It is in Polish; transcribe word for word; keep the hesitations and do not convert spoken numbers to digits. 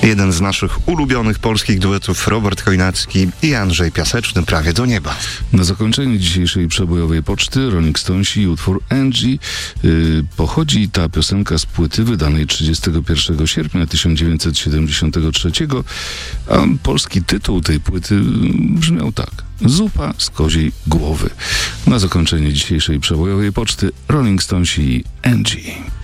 Jeden z naszych ulubionych polskich duetów, Robert Chojnacki i Andrzej Piaseczny, Prawie do nieba. Na zakończenie dzisiejszej przebojowej poczty Rolling Stonesi i utwór Angie. Yy, pochodzi ta piosenka z płyty wydanej trzydziestego pierwszego sierpnia tysiąc dziewięćset siedemdziesiątego trzeciego, a polski tytuł tej płyty brzmiał tak: Zupa z koziej głowy. Na zakończenie dzisiejszej przebojowej poczty Rolling Stonesi i Angie.